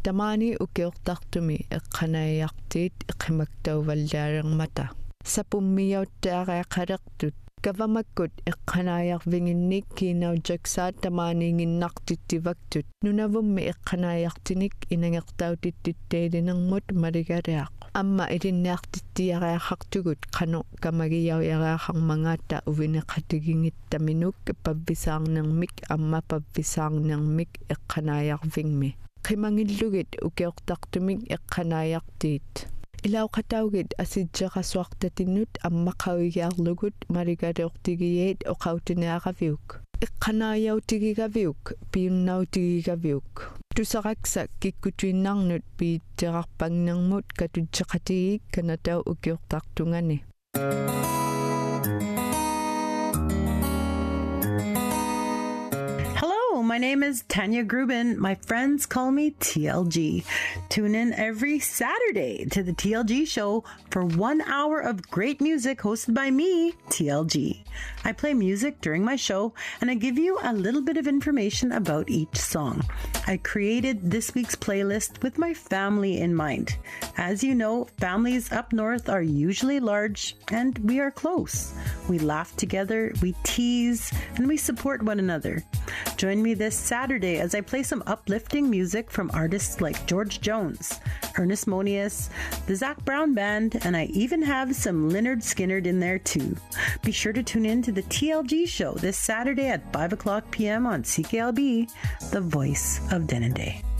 Tamani ukiortartumi eqqanayartiit eqimaktauvallaarermata. Sapummiauttaaqaqalertut Kavamakkut eqqanayarvinginnik kiinaujaksaat tamaaniinginnartittivaktut nunavummi eqqanayartinik inangertautittitteilinermut maligariaq amma ilinniartittiariaqartugut qanu kamagiyauyariaqarmangaatta uvineqatigingittaminuk pavvisaarnermik amma pavvisaarnermik eqqanayarvingmi qimangillugit ukiortartumik eqqanayartiit Ilauqataugit asijjaqasuartatinnut ammaqawigiarlugut marigaleortigiyeet oqautineaqaviuk iqqanaayautigigaviuk piunnautigigaviuk tusaqaksa kikkutuinnarnut piitterarpagnermut katutseqatigik kanatau ukiortartungani My name is Tanya Grubin. My friends call me TLG. Tune in every Saturday to the TLG show for 1 hour of great music hosted by me, TLG. I play music during my show and I give you a little bit of information about each song. I created this week's playlist with my family in mind. As you know, families up north are usually large and we are close. We laugh together, we tease, and we support one another. Join me this Saturday as I play some uplifting music from artists like George Jones, Ernest Monius, the Zac Brown Band, and I even have some Lynyrd Skynyrd in there too. Be sure to tune in to the TLG show this Saturday at 5 o'clock p.m. on CKLB, the voice of Denendeh.